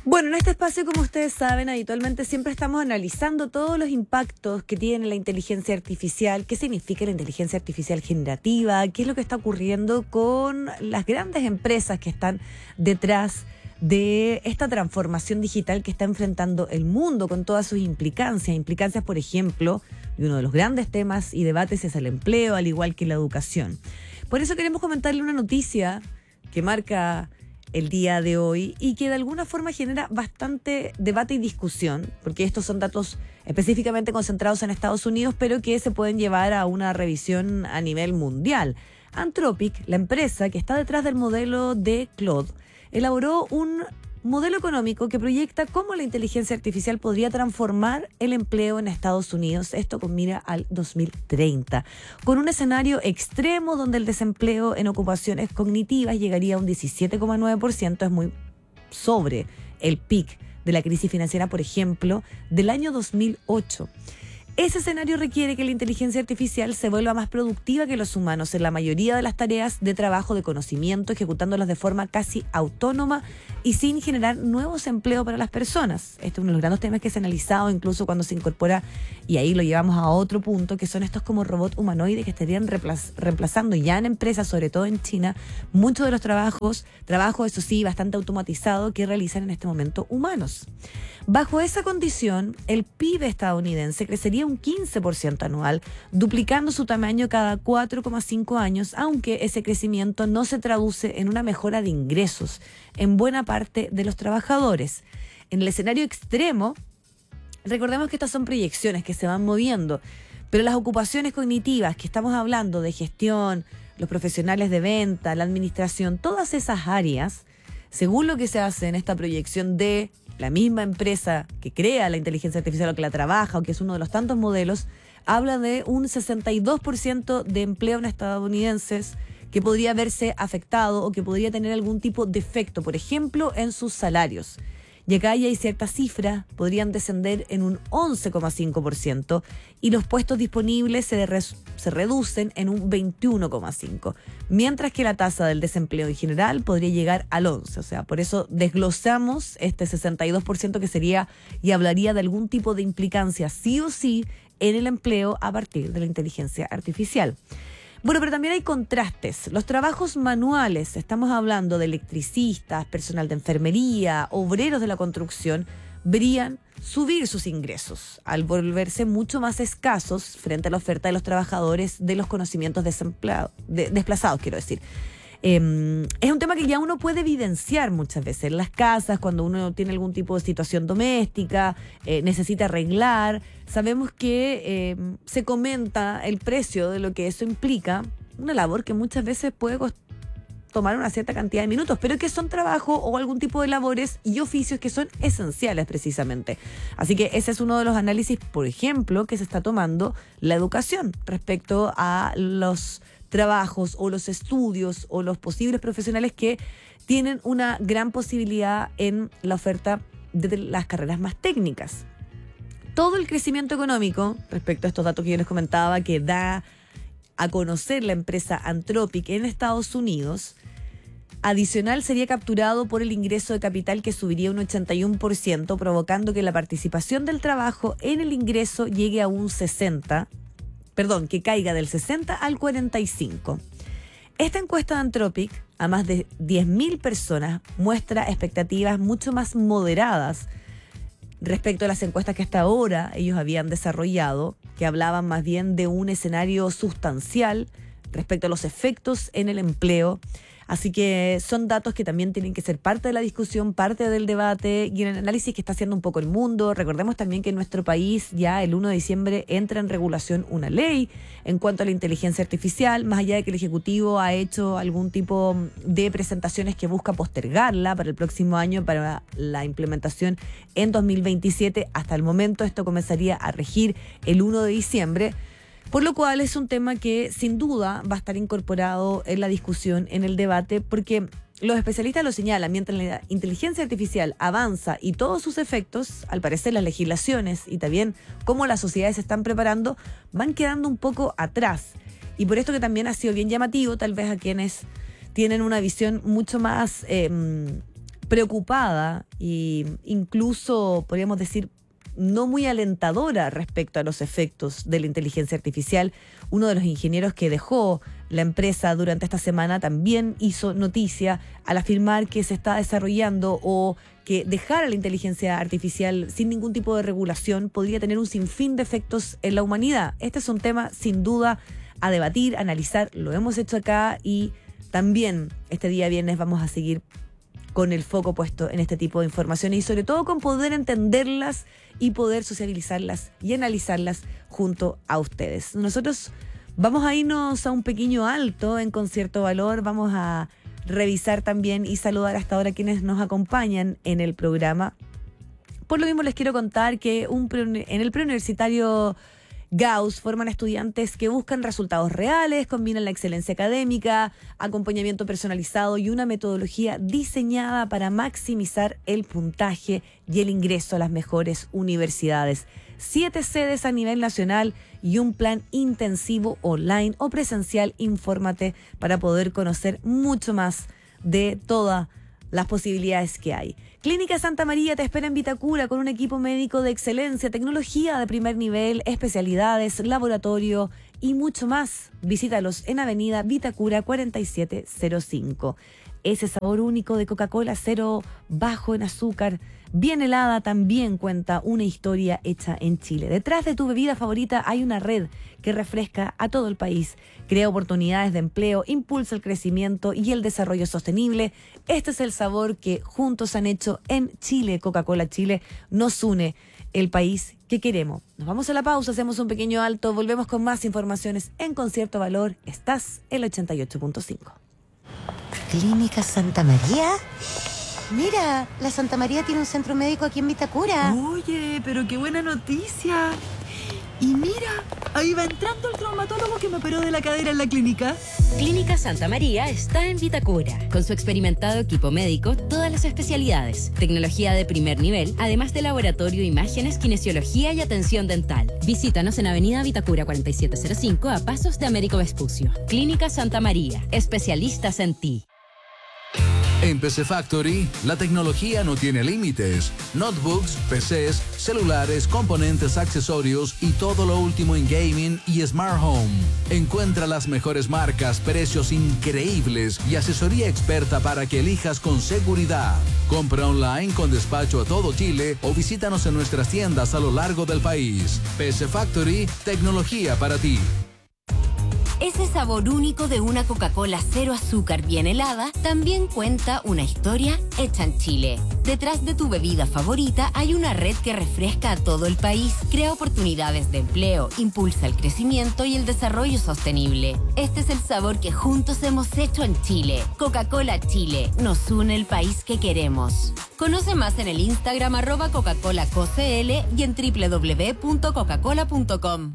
Bueno, en este espacio, como ustedes saben, habitualmente siempre estamos analizando todos los impactos que tiene la inteligencia artificial, qué significa la inteligencia artificial generativa, qué es lo que está ocurriendo con las grandes empresas que están detrás de esta transformación digital que está enfrentando el mundo con todas sus implicancias. Implicancias, por ejemplo, y uno de los grandes temas y debates es el empleo, al igual que la educación. Por eso queremos comentarle una noticia que marca el día de hoy y que de alguna forma genera bastante debate y discusión, porque estos son datos específicamente concentrados en Estados Unidos, pero que se pueden llevar a una revisión a nivel mundial. Anthropic, la empresa que está detrás del modelo de Claude, elaboró un modelo económico que proyecta cómo la inteligencia artificial podría transformar el empleo en Estados Unidos, esto con mira al 2030, con un escenario extremo donde el desempleo en ocupaciones cognitivas llegaría a un 17,9%, es muy sobre el pic de la crisis financiera, por ejemplo, del año 2008. Ese escenario requiere que la inteligencia artificial se vuelva más productiva que los humanos en la mayoría de las tareas de trabajo, de conocimiento, ejecutándolas de forma casi autónoma y sin generar nuevos empleos para las personas. Este es uno de los grandes temas que se ha analizado incluso cuando se incorpora, y ahí lo llevamos a otro punto, que son estos como robots humanoides que estarían reemplazando ya en empresas, sobre todo en China, muchos de los trabajos, eso sí, bastante automatizado, que realizan en este momento humanos. Bajo esa condición, el PIB estadounidense crecería un 15% anual, duplicando su tamaño cada 4,5 años, aunque ese crecimiento no se traduce en una mejora de ingresos en buena parte de los trabajadores. En el escenario extremo, recordemos que estas son proyecciones que se van moviendo, pero las ocupaciones cognitivas que estamos hablando de gestión, los profesionales de venta, la administración, todas esas áreas, según lo que se hace en esta proyección de la misma empresa que crea la inteligencia artificial o que la trabaja o que es uno de los tantos modelos, habla de un 62% de empleo en estadounidenses que podría verse afectado o que podría tener algún tipo de efecto, por ejemplo, en sus salarios. Y acá ya hay ciertas cifras, podrían descender en un 11,5% y los puestos disponibles se reducen en un 21,5%, mientras que la tasa del desempleo en general podría llegar al 11%. O sea, por eso desglosamos este 62% que sería y hablaría de algún tipo de implicancia sí o sí en el empleo a partir de la inteligencia artificial. Bueno, pero también hay contrastes. Los trabajos manuales, estamos hablando de electricistas, personal de enfermería, obreros de la construcción, verían subir sus ingresos al volverse mucho más escasos frente a la oferta de los trabajadores de los conocimientos desplazados, quiero decir. Es un tema que ya uno puede evidenciar muchas veces en las casas, cuando uno tiene algún tipo de situación doméstica, necesita arreglar. Sabemos que se comenta el precio de lo que eso implica, una labor que muchas veces puede tomar una cierta cantidad de minutos, pero que son trabajo o algún tipo de labores y oficios que son esenciales precisamente. Así que ese es uno de los análisis, por ejemplo, que se está tomando la educación respecto a los trabajos o los estudios o los posibles profesionales que tienen una gran posibilidad en la oferta de las carreras más técnicas. Todo el crecimiento económico, respecto a estos datos que yo les comentaba, que da a conocer la empresa Anthropic en Estados Unidos, adicional sería capturado por el ingreso de capital que subiría un 81%, provocando que la participación del trabajo en el ingreso llegue a un 60%. Que caiga del 60 al 45. Esta encuesta de Anthropic, a más de 10.000 personas, muestra expectativas mucho más moderadas respecto a las encuestas que hasta ahora ellos habían desarrollado, que hablaban más bien de un escenario sustancial respecto a los efectos en el empleo. Así que son datos que también tienen que ser parte de la discusión, parte del debate y en el análisis que está haciendo un poco el mundo. Recordemos también que en nuestro país ya el 1 de diciembre entra en regulación una ley en cuanto a la inteligencia artificial, más allá de que el Ejecutivo ha hecho algún tipo de presentaciones que busca postergarla para el próximo año, para la implementación en 2027. Hasta el momento esto comenzaría a regir el 1 de diciembre. Por lo cual es un tema que sin duda va a estar incorporado en la discusión, en el debate, porque los especialistas lo señalan, mientras la inteligencia artificial avanza y todos sus efectos, al parecer las legislaciones y también cómo las sociedades se están preparando, van quedando un poco atrás. Y por esto que también ha sido bien llamativo, tal vez a quienes tienen una visión mucho más preocupada e incluso, podríamos decir, no muy alentadora respecto a los efectos de la inteligencia artificial. Uno de los ingenieros que dejó la empresa durante esta semana también hizo noticia al afirmar que se está desarrollando o que dejar a la inteligencia artificial sin ningún tipo de regulación podría tener un sinfín de efectos en la humanidad. Este es un tema sin duda a debatir, a analizar. Lo hemos hecho acá y también este día viernes vamos a seguir con el foco puesto en este tipo de informaciones y sobre todo con poder entenderlas y poder sociabilizarlas y analizarlas junto a ustedes. Nosotros vamos a irnos a un pequeño alto en Concierto Valor, vamos a revisar también y saludar hasta ahora a quienes nos acompañan en el programa. Por lo mismo les quiero contar que en el preuniversitario Gauss forman estudiantes que buscan resultados reales, combinan la excelencia académica, acompañamiento personalizado y una metodología diseñada para maximizar el puntaje y el ingreso a las mejores universidades. 7 sedes a nivel nacional y un plan intensivo online o presencial. Infórmate para poder conocer mucho más de todas las posibilidades que hay. Clínica Santa María te espera en Vitacura con un equipo médico de excelencia, tecnología de primer nivel, especialidades, laboratorio y mucho más. Visítalos en Avenida Vitacura 4705. Ese sabor único de Coca-Cola cero, bajo en azúcar, bien helada, también cuenta una historia hecha en Chile. Detrás de tu bebida favorita hay una red que refresca a todo el país, crea oportunidades de empleo, impulsa el crecimiento y el desarrollo sostenible. Este es el sabor que juntos han hecho en Chile. Coca-Cola Chile nos une el país que queremos. Nos vamos a la pausa, hacemos un pequeño alto, volvemos con más informaciones en Concierto Valor. Estás en el 88.5. ¿Clínica Santa María? Mira, la Santa María tiene un centro médico aquí en Vitacura. Oye, pero qué buena noticia. Y mira, ahí va entrando el traumatólogo que me operó de la cadera en la clínica. Clínica Santa María está en Vitacura. Con su experimentado equipo médico, todas las especialidades, tecnología de primer nivel, además de laboratorio, imágenes, kinesiología y atención dental. Visítanos en Avenida Vitacura 4705 a pasos de Américo Vespucio. Clínica Santa María, especialistas en ti. En PC Factory, la tecnología no tiene límites. Notebooks, PCs, celulares, componentes, accesorios y todo lo último en gaming y smart home. Encuentra las mejores marcas, precios increíbles y asesoría experta para que elijas con seguridad. Compra online con despacho a todo Chile o visítanos en nuestras tiendas a lo largo del país. PC Factory, tecnología para ti. Ese sabor único de una Coca-Cola cero azúcar bien helada también cuenta una historia hecha en Chile. Detrás de tu bebida favorita hay una red que refresca a todo el país, crea oportunidades de empleo, impulsa el crecimiento y el desarrollo sostenible. Este es el sabor que juntos hemos hecho en Chile. Coca-Cola Chile, nos une el país que queremos. Conoce más en el Instagram @Coca-ColaCoCL y en www.coca-cola.com.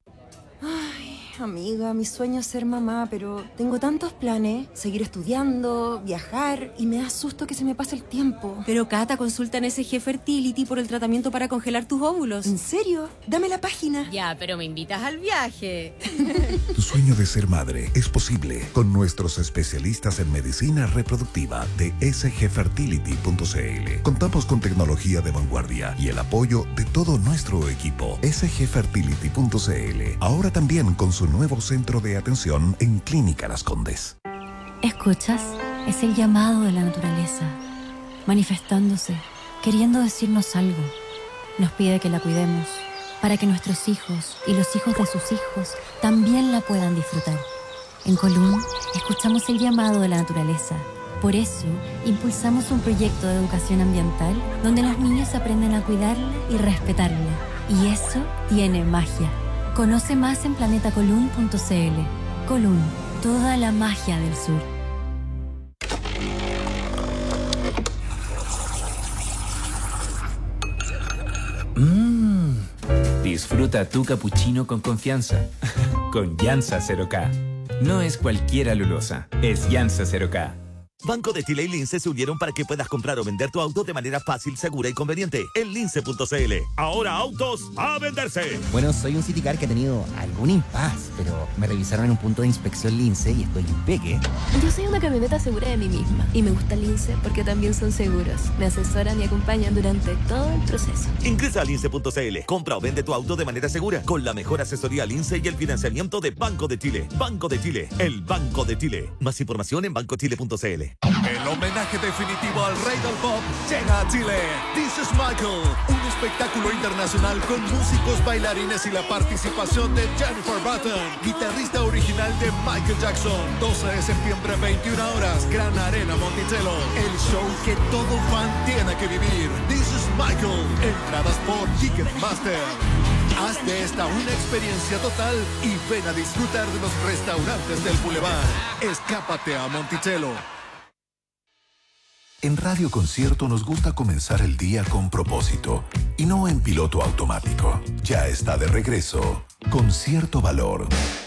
Amiga, mi sueño es ser mamá, pero tengo tantos planes, seguir estudiando, viajar, y me da susto que se me pase el tiempo. Pero Cata, consulta en SG Fertility por el tratamiento para congelar tus óvulos. ¿En serio? Dame la página. Ya, pero me invitas al viaje. Tu sueño de ser madre es posible con nuestros especialistas en medicina reproductiva de sgfertility.cl. Contamos con tecnología de vanguardia y el apoyo de todo nuestro equipo. sgfertility.cl. Ahora también con su nuevo centro de atención en Clínica Las Condes. ¿Escuchas? Es el llamado de la naturaleza, manifestándose, queriendo decirnos algo. Nos pide que la cuidemos, para que nuestros hijos y los hijos de sus hijos también la puedan disfrutar. En Colún, escuchamos el llamado de la naturaleza. Por eso, impulsamos un proyecto de educación ambiental donde los niños aprenden a cuidarla y respetarla. Y eso tiene magia. Conoce más en planetacolun.cl. Colún, toda la magia del sur. Disfruta tu capuchino con confianza. Con Yansa 0K. No es cualquier alulosa, es Yansa 0K. Banco de Chile y Lince se unieron para que puedas comprar o vender tu auto de manera fácil, segura y conveniente en lince.cl. Ahora autos a venderse. Bueno, soy un Citicar que ha tenido algún impasse, pero me revisaron en un punto de inspección Lince y estoy impeque. Yo soy una camioneta segura de mí misma y me gusta Lince porque también son seguros. Me asesoran y acompañan durante todo el proceso. Ingresa a lince.cl. Compra o vende tu auto de manera segura con la mejor asesoría Lince y el financiamiento de Banco de Chile. Banco de Chile, el Banco de Chile. Más información en bancochile.cl. El homenaje definitivo al rey del pop llega a Chile. This is Michael, un espectáculo internacional con músicos, bailarines y la participación de Jennifer Button, guitarrista original de Michael Jackson. 12 de septiembre, 21 horas, Gran Arena Monticello. El show que todo fan tiene que vivir. This is Michael. Entradas por Ticketmaster. Haz de esta una experiencia total y ven a disfrutar de los restaurantes del Boulevard. Escápate a Monticello. En Radio Concierto nos gusta comenzar el día con propósito y no en piloto automático. Ya está de regreso Concierto Valor.